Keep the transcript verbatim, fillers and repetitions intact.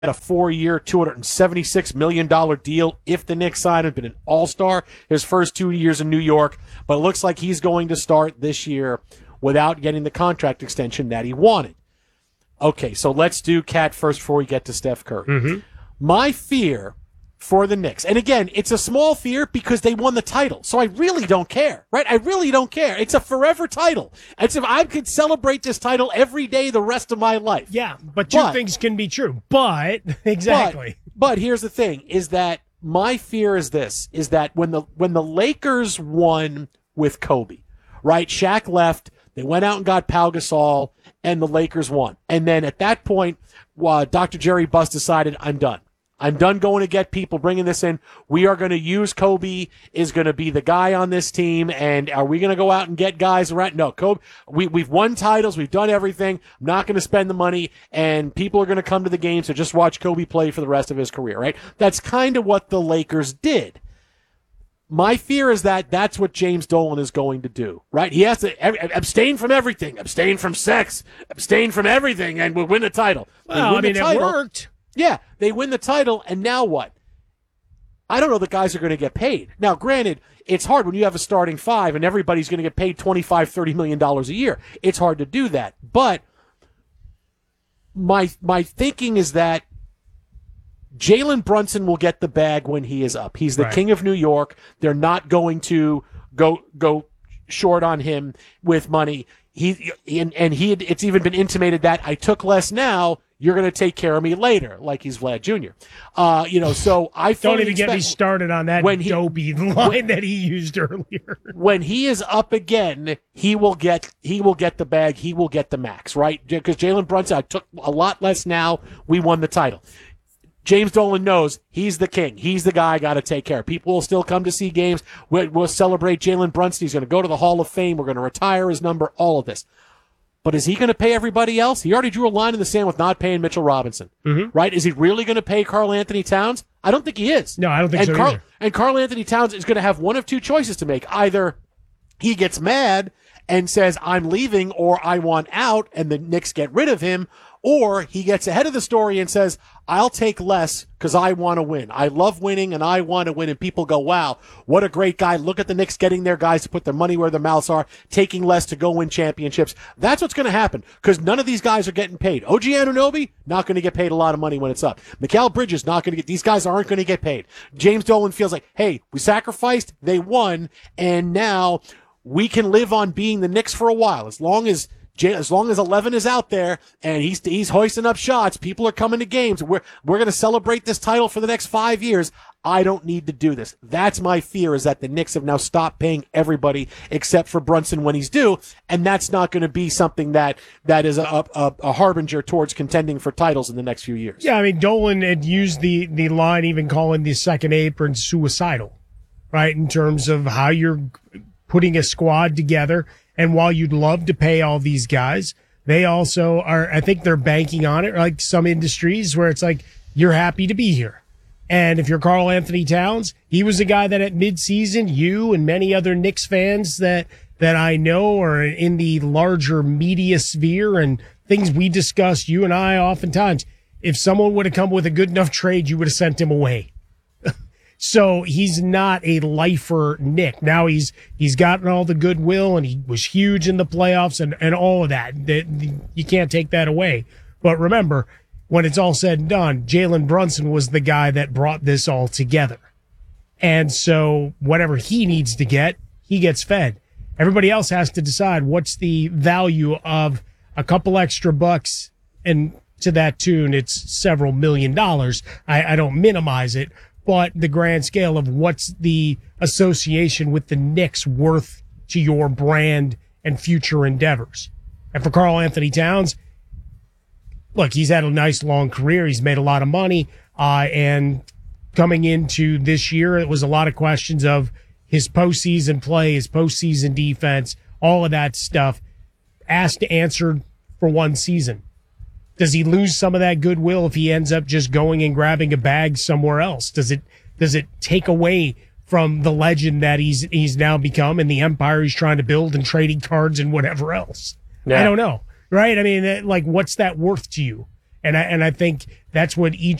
a four-year, two hundred seventy-six million dollars deal if the Knicks sign him. Been an all-star his first two years in New York, but it looks like he's going to start this year without getting the contract extension that he wanted. Okay, so let's do Cat first before we get to Steph Curry. Mm-hmm. My fear for the Knicks, and again, it's a small fear because they won the title, so I really don't care, right? I really don't care. It's a forever title. It's if I could celebrate this title every day the rest of my life. Yeah, but two but, things can be true. But exactly. But, but here's the thing: is that my fear is this: is that when the when the Lakers won with Kobe, right? Shaq left. They went out and got Pau Gasol, and the Lakers won. And then at that point, uh, Doctor Jerry Buss decided, I'm done. I'm done going to get people bringing this in. We are going to use Kobe is going to be the guy on this team. And are we going to go out and get guys around? No, Kobe, we, we've won titles. We've done everything. I'm not going to spend the money, and people are going to come to the game to just watch Kobe play for the rest of his career, right? That's kind of what the Lakers did. My fear is that that's what James Dolan is going to do, right? He has to abstain from everything, abstain from sex, abstain from everything, and we'll win the title. Well, I mean, it worked. Yeah, they win the title, and now what? I don't know that guys are going to get paid. Now, granted, it's hard when you have a starting five and everybody's going to get paid twenty-five, thirty million dollars a year. It's hard to do that. But my my thinking is that Jalen Brunson will get the bag when he is up. He's the right. king of New York. They're not going to go go short on him with money. He and, and he had, it's even been intimated that I took less now. You're going to take care of me later, like he's Vlad Junior Uh, you know, so I don't even get me started on that when he, dopey line when, that he used earlier. When he is up again, he will get he will get the bag. He will get the max, right? Because Jalen Brunson, I took a lot less now. We won the title. James Dolan knows he's the king. He's the guy I got to take care of. People will still come to see games. We'll, we'll celebrate Jalen Brunson. He's going to go to the Hall of Fame. We're going to retire his number, all of this. But is he going to pay everybody else? He already drew a line in the sand with not paying Mitchell Robinson, mm-hmm. right? Is he really going to pay Karl Anthony Towns? I don't think he is. No, I don't think and so Carl, either. And Karl Anthony Towns is going to have one of two choices to make. Either he gets mad and says, I'm leaving, or I want out, and the Knicks get rid of him, or he gets ahead of the story and says, I'll take less because I want to win. I love winning and I want to win. And people go, wow, what a great guy. Look at the Knicks getting their guys to put their money where their mouths are, taking less to go win championships. That's what's going to happen because none of these guys are getting paid. O G Anunoby, not going to get paid a lot of money when it's up. Mikal Bridges, not going to get, these guys aren't going to get paid. James Dolan feels like, hey, we sacrificed, they won, and now we can live on being the Knicks for a while. As long as As long as eleven is out there and he's he's hoisting up shots, people are coming to games. We're we're going to celebrate this title for the next five years. I don't need to do this. That's my fear, is that the Knicks have now stopped paying everybody except for Brunson when he's due, and that's not going to be something that that is a, a a harbinger towards contending for titles in the next few years. Yeah, I mean, Dolan had used the the line, even calling the second apron suicidal, right? In terms of how you're putting a squad together. And while you'd love to pay all these guys, they also are, I think they're banking on it, like some industries where it's like, you're happy to be here. And if you're Karl Anthony Towns, he was a guy that at midseason, you and many other Knicks fans that, that I know are in the larger media sphere and things we discuss, you and I oftentimes, if someone would have come with a good enough trade, you would have sent him away. So he's not a lifer Knick. Now he's he's gotten all the goodwill and he was huge in the playoffs and, and all of that. that. You can't take that away. But remember, when it's all said and done, Jalen Brunson was the guy that brought this all together. And so whatever he needs to get, he gets fed. Everybody else has to decide what's the value of a couple extra bucks, and to that tune, it's several million dollars. I, I don't minimize it. But the grand scale of what's the association with the Knicks worth to your brand and future endeavors. And for Karl Anthony Towns, look, he's had a nice long career. He's made a lot of money. Uh, and coming into this year, it was a lot of questions of his postseason play, his postseason defense, all of that stuff asked to answer for one season. Does he lose some of that goodwill if he ends up just going and grabbing a bag somewhere else? Does it does it take away from the legend that he's he's now become and the empire he's trying to build and trading cards and whatever else? Yeah. I don't know, right? I mean, like, what's that worth to you? And I, and I think that's what each